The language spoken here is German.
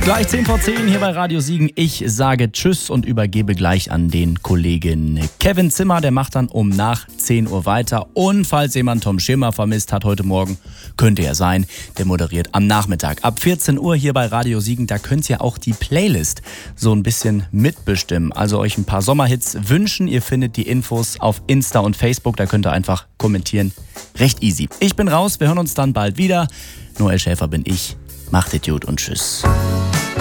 Gleich 10 vor 10 hier bei Radio Siegen. Ich sage Tschüss und übergebe gleich an den Kollegen Kevin Zimmer. Der macht dann nach 10 Uhr weiter. Und falls jemand Tom Schirmer vermisst hat heute Morgen, könnte er sein, der moderiert am Nachmittag. Ab 14 Uhr hier bei Radio Siegen, da könnt ihr auch die Playlist so ein bisschen mitbestimmen. Also euch ein paar Sommerhits wünschen. Ihr findet die Infos auf Insta und Facebook. Da könnt ihr einfach kommentieren. Recht easy. Ich bin raus. Wir hören uns dann bald wieder. Noel Schäfer bin ich. Macht es gut und tschüss.